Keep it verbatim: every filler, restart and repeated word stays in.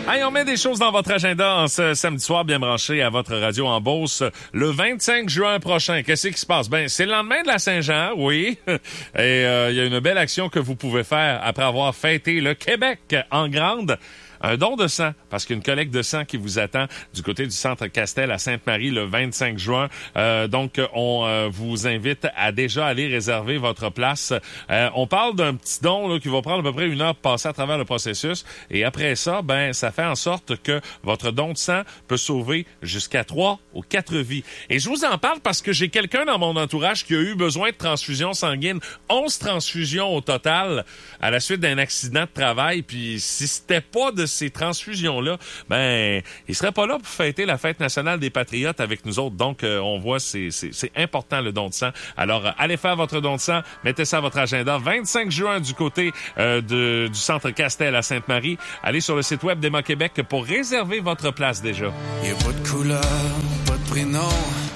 Hey, on met des choses dans votre agenda en ce samedi soir, bien branché à votre radio en Beauce. Le vingt-cinq juin prochain, qu'est-ce qui se passe? Ben, c'est le lendemain de la Saint-Jean, oui. Et il euh, y a une belle action que vous pouvez faire après avoir fêté le Québec en grande. Un don de sang, parce qu'il y a une collecte de sang qui vous attend du côté du Centre Castel à Sainte-Marie le vingt-cinq juin. Euh, donc, on euh, vous invite à déjà aller réserver votre place. Euh, on parle d'un petit don là, qui va prendre à peu près une heure de passer à travers le processus. Et après ça, ben, ça fait en sorte que votre don de sang peut sauver jusqu'à trois ou quatre vies. Et je vous en parle parce que j'ai quelqu'un dans mon entourage qui a eu besoin de transfusion sanguine. onze transfusions au total à la suite d'un accident de travail. Puis si c'était pas de ces transfusions-là, ben, il serait pas là pour fêter la fête nationale des Patriotes avec nous autres. Donc, euh, on voit, c'est, c'est, c'est important le don de sang. Alors, euh, allez faire votre don de sang, mettez ça à votre agenda. vingt-cinq juin du côté euh, de, du Centre Castel à Sainte-Marie. Allez sur le site web d'Emma Québec pour réserver votre place déjà. Y a pas de couleur, pas de prénom.